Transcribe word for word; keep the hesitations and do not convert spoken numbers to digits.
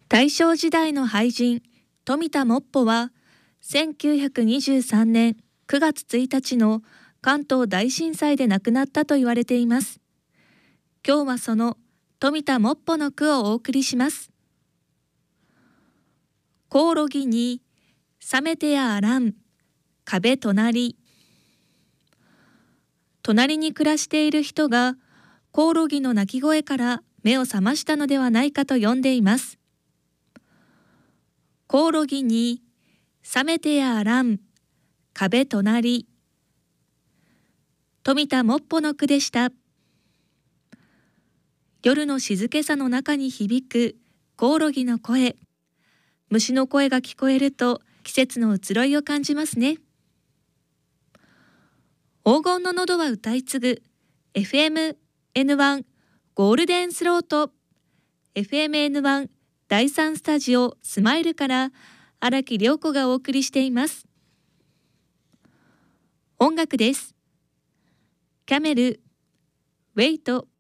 大正時代の俳人富田モッポはせんきゅうひゃくにじゅうさんねんくがつついたちの関東大震災で亡くなったと言われています。今日はその富田モッポの句をお送りします。コオロギに冷めてやあらん壁隣。隣に暮らしている人がコオロギの鳴き声から目を覚ましたのではないかと読んでいます。コオロギに冷めてやあらん壁隣。富田モッポの句でした。夜の静けさの中に響くコオロギの声。虫の声が聞こえると季節の移ろいを感じますね。黄金の喉は歌い継ぐ エフエムエヌワン ゴールデンスロート エフエムエヌワン だいさんスタジオスマイルから荒木涼子がお送りしています。音楽です。キャメル、ウェイト。